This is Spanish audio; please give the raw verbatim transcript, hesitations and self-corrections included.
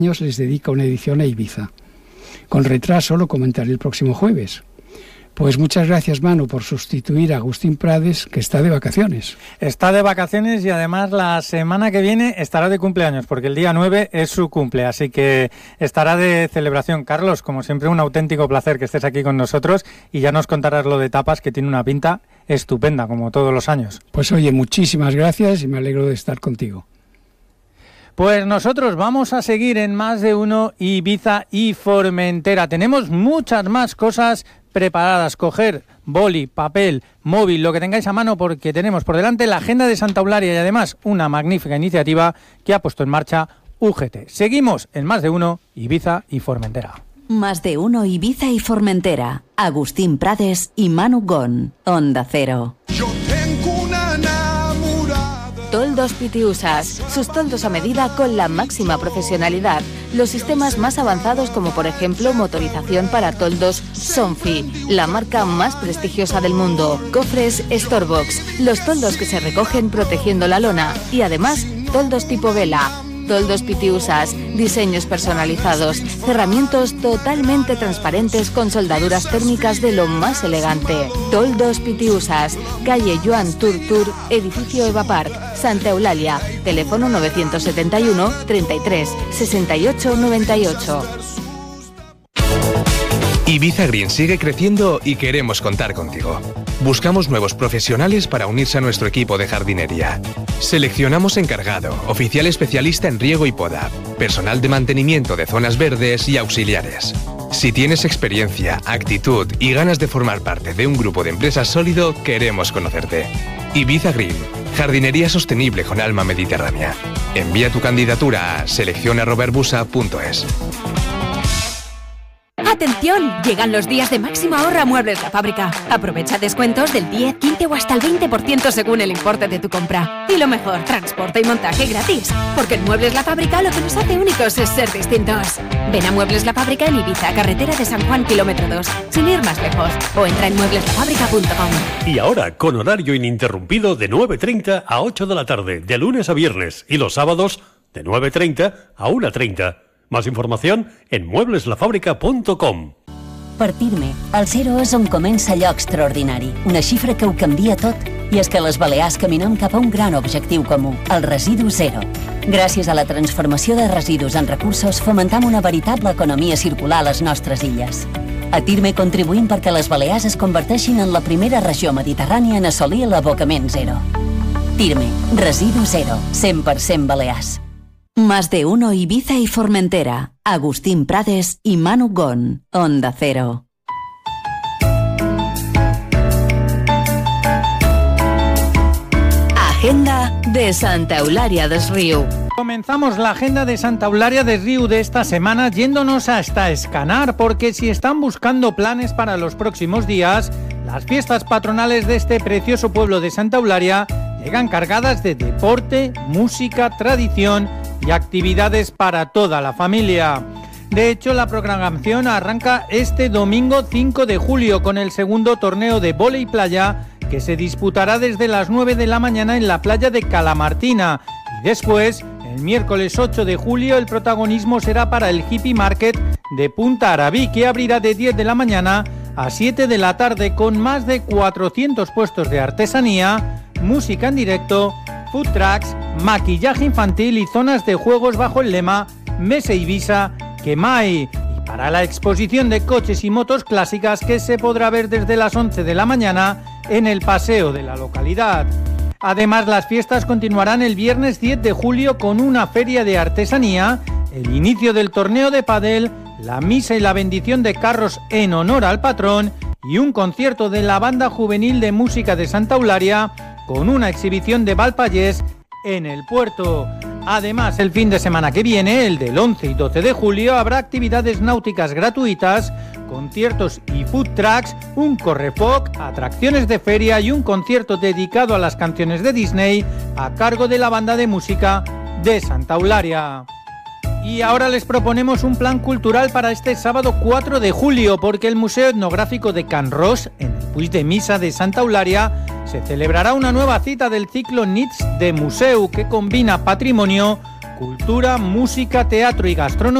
les dedica una edición a Ibiza. Con retraso lo comentaré el próximo jueves. Pues muchas gracias, Manu, por sustituir a Agustín Prades, que está de vacaciones. Está de vacaciones y además la semana que viene estará de cumpleaños, porque el día nueve es su cumple, así que estará de celebración. Carlos, como siempre, un auténtico placer que estés aquí con nosotros y ya nos contarás lo de tapas, que tiene una pinta estupenda, como todos los años. Pues oye, muchísimas gracias y me alegro de estar contigo. Pues nosotros vamos a seguir en Más de Uno Ibiza y Formentera. Tenemos muchas más cosas preparadas. Coger boli, papel, móvil, lo que tengáis a mano, porque tenemos por delante la agenda de Santa Eulalia y además una magnífica iniciativa que ha puesto en marcha U G T. Seguimos en Más de Uno Ibiza y Formentera. Más de Uno Ibiza y Formentera. Agustín Prades y Manu Gon. Onda Cero. Yo tengo una enamorada. Toldos Pitiusas. Sus toldos a medida con la máxima profesionalidad. Los sistemas más avanzados, como por ejemplo motorización para toldos Sonfi, la marca más prestigiosa del mundo. Cofres Storebox, los toldos que se recogen protegiendo la lona. Y además, toldos tipo vela. Toldos Pitiusas, diseños personalizados, cerramientos totalmente transparentes con soldaduras térmicas de lo más elegante. Toldos Pitiusas, calle Joan Turtur, edificio Eva Park, Santa Eulalia, teléfono novecientos setenta y uno, treinta y tres, sesenta y ocho, noventa y ocho. Ibiza Green sigue creciendo y queremos contar contigo. Buscamos nuevos profesionales para unirse a nuestro equipo de jardinería. Seleccionamos encargado, oficial especialista en riego y poda, personal de mantenimiento de zonas verdes y auxiliares. Si tienes experiencia, actitud y ganas de formar parte de un grupo de empresas sólido, queremos conocerte. Ibiza Green, jardinería sostenible con alma mediterránea. Envía tu candidatura a selección arroba herbusa punto es. ¡Atención! Llegan los días de máximo ahorro a Muebles La Fábrica. Aprovecha descuentos del diez, quince o hasta el veinte por ciento según el importe de tu compra. Y lo mejor, transporte y montaje gratis. Porque en Muebles La Fábrica lo que nos hace únicos es ser distintos. Ven a Muebles La Fábrica en Ibiza, carretera de San Juan, kilómetro dos, sin ir más lejos. O entra en muebles la fábrica punto com. Y ahora, con horario ininterrumpido de nueve treinta a ocho de la tarde, de lunes a viernes. Y los sábados, de nueve treinta a una treinta. Más información en muebles la fábrica punto com. Per Pirme, el zero és on comença allò extraordinari, una xifra que ho canvia tot, i és que les Balears caminem cap a un gran objectiu comú, el residu zero. Gràcies a la transformació de residus en recursos, fomentam una veritable economia circular a les nostres illes. A Pirme contribuïm perquè les Balears es converteixin en la primera regió mediterrània en assolir l'abocament zero. Pirme, residu zero, cent per cent Balears. Más de Uno Ibiza y Formentera. Agustín Prades y Manu Gon. Onda Cero. Agenda de Santa Eulalia des Riu. Comenzamos la agenda de Santa Eulalia des Riu de esta semana yéndonos hasta Escanar, porque si están buscando planes para los próximos días, las fiestas patronales de este precioso pueblo de Santa Eulalia llegan cargadas de deporte, música, tradición y actividades para toda la familia. De hecho, la programación arranca este domingo cinco de julio con el segundo torneo de vóley playa, que se disputará desde las nueve de la mañana en la playa de Calamartina. Y después, el miércoles ocho de julio, el protagonismo será para el Hippie Market de Punta Arabí, que abrirá de diez de la mañana a siete de la tarde con más de cuatrocientos puestos de artesanía, música en directo, food trucks, maquillaje infantil y zonas de juegos bajo el lema Mese Ibiza que mai. Y para la exposición de coches y motos clásicas, que se podrá ver desde las once de la mañana en el paseo de la localidad. Además, las fiestas continuarán el viernes diez de julio con una feria de artesanía, el inicio del torneo de pádel, la misa y la bendición de carros en honor al patrón y un concierto de la Banda Juvenil de Música de Santa Eulalia con una exhibición de Valpallés en el puerto. Además, el fin de semana que viene, el del once y doce de julio, habrá actividades náuticas gratuitas, conciertos y food trucks, un correfoc, atracciones de feria y un concierto dedicado a las canciones de Disney a cargo de la Banda de Música de Santa Eulalia. Y ahora les proponemos un plan cultural para este sábado cuatro de julio, porque el Museo Etnográfico de Can Ros, en el Puig de Missa de Santa Eulalia, se celebrará una nueva cita del ciclo Nits de Museu, que combina patrimonio, cultura, música, teatro y gastronomía